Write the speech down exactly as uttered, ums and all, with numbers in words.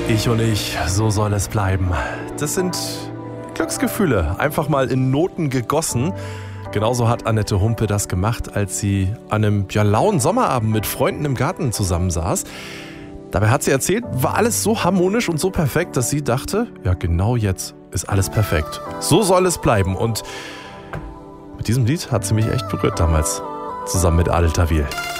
Ich und ich, so soll es bleiben. Das sind Glücksgefühle, einfach mal in Noten gegossen. Genauso hat Annette Humpe das gemacht, als sie an einem ja, lauen Sommerabend mit Freunden im Garten zusammensaß. Dabei hat sie erzählt, war alles so harmonisch und so perfekt, dass sie dachte, ja genau jetzt ist alles perfekt. So soll es bleiben. Und mit diesem Lied hat sie mich echt berührt damals, zusammen mit Adel Tawil.